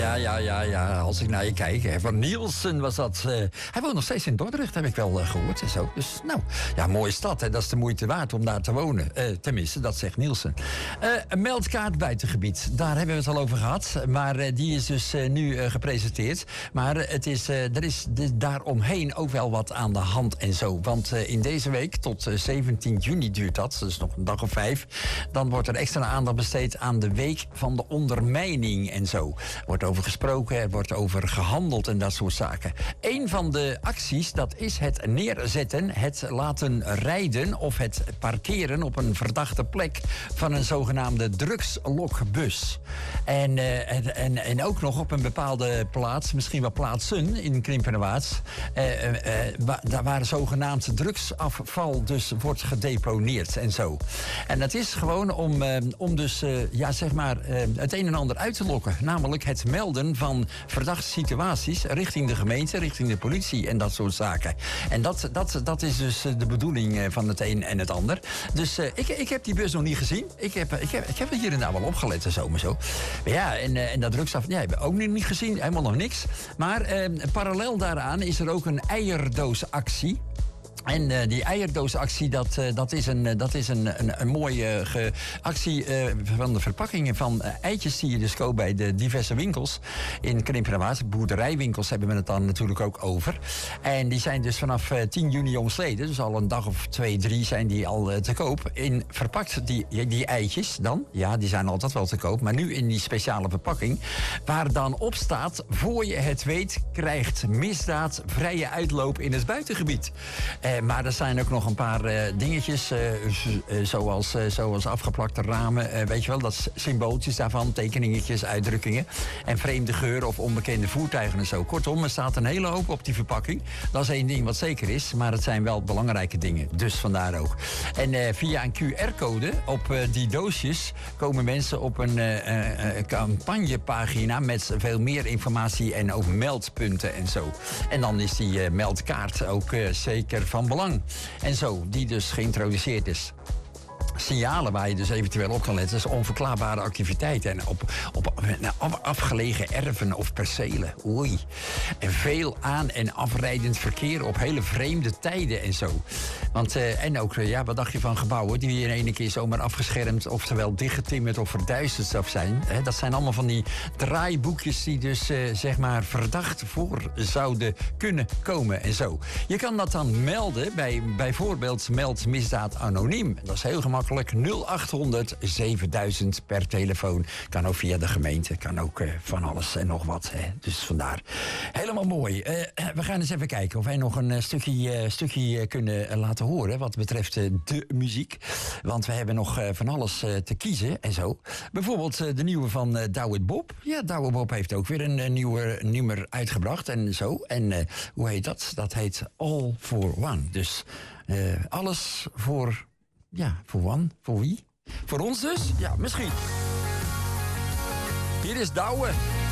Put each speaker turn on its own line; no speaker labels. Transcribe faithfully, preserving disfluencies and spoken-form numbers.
ja, ja, ja, ja. Als ik naar je kijk. Hè. Van Nielsen was dat. Uh, hij woont nog steeds in Dordrecht, heb ik wel uh, gehoord. En zo. Dus, nou, ja, mooie stad. Hè. Dat is de moeite waard om daar te wonen. Uh, tenminste, dat zegt Nielsen. Uh, een meldkaart buitengebied. Daar hebben we het al over gehad. Maar uh, die is dus uh, nu uh, gepresenteerd. Maar uh, het is, uh, er is de, daaromheen ook wel wat aan de hand en zo. Want uh, in deze week, tot uh, zeventien juni duurt dat. Dus nog een dag of vijf. Dan wordt er extra aandacht besteed aan de week van de ondermijning en zo. Er wordt over gesproken, er wordt over gehandeld en dat soort zaken. Een van de acties, dat is het neerzetten, het laten rijden of het parkeren op een verdachte plek van een zogenaamde drugslokbus. En, uh, en, en, en ook nog op een bepaalde plaats, misschien wel plaatsen in Krimpenerwaard, uh, uh, wa- daar waar zogenaamd drugsafval dus wordt gedeponeerd en zo. En dat is gewoon om, uh, om dus uh, ja, zeg maar, uh, het een en ander uit te lokken. Namelijk het melden van verdachte situaties richting de gemeente, richting de politie en dat soort zaken. En dat, dat, dat is dus de bedoeling van het een en het ander. Dus uh, ik, ik heb die bus nog niet gezien. Ik heb, ik heb, ik heb er hier en daar wel opgelet en zo maar zo. Maar ja, en, uh, en dat drugsafval, ja, hebben we ook niet, niet gezien. Helemaal nog niks. Maar uh, parallel daaraan is er ook een eierdoosactie. En uh, die eierdoosactie, dat, uh, dat is een, uh, dat is een, een, een mooie uh, ge- actie uh, van de verpakkingen van uh, eitjes die je dus koopt bij de diverse winkels in Krimpenerwaard. Boerderijwinkels hebben we het dan natuurlijk ook over. En die zijn dus vanaf uh, tien juni jongstleden, dus al een dag of twee, drie zijn die al uh, te koop. In verpakt die, die eitjes dan, ja, die zijn altijd wel te koop, maar nu in die speciale verpakking, waar dan op staat, voor je het weet, krijgt misdaad vrije uitloop in het buitengebied. Uh, maar er zijn ook nog een paar uh, dingetjes, uh, z- uh, zoals, uh, zoals afgeplakte ramen, uh, weet je wel, dat is symbooltjes daarvan, tekeningetjes, uitdrukkingen en vreemde geuren of onbekende voertuigen en zo. Kortom, er staat een hele hoop op die verpakking. Dat is één ding wat zeker is, maar het zijn wel belangrijke dingen, dus vandaar ook. En uh, via een Q R-code op uh, die doosjes komen mensen op een uh, uh, campagnepagina met veel meer informatie en ook meldpunten en zo. En dan is die uh, meldkaart ook uh, zeker van belang. En zo, die dus geïntroduceerd is. Signalen waar je dus eventueel op kan letten, is onverklaarbare activiteiten en op, op, op afgelegen erven of percelen. Oei. En veel aan- en afrijdend verkeer op hele vreemde tijden en zo. Want, uh, en ook, uh, ja, wat dacht je van gebouwen die in één keer zomaar afgeschermd, oftewel dichtgetimmerd of verduisterd zou zijn. Hè? Dat zijn allemaal van die draaiboekjes die dus, uh, zeg maar, verdacht voor zouden kunnen komen en zo. Je kan dat dan melden bij bijvoorbeeld Meld Misdaad Anoniem. Dat is heel gemakkelijk. nul achthonderd zevenduizend per telefoon. Kan ook via de gemeente. Kan ook uh, van alles en nog wat. Hè. Dus vandaar. Helemaal mooi. Uh, we gaan eens even kijken of wij nog een uh, stukje, uh, stukje uh, kunnen uh, laten horen. Wat betreft uh, de muziek. Want we hebben nog uh, van alles uh, te kiezen en zo. Bijvoorbeeld uh, de nieuwe van uh, Douwe Bob. Ja, Douwe Bob heeft ook weer een, een nieuwe nummer uitgebracht en zo. En uh, hoe heet dat? Dat heet All for One. Dus uh, alles voor... Ja, voor one? Voor wie? Voor ons dus? Ja, misschien. Hier is Douwe.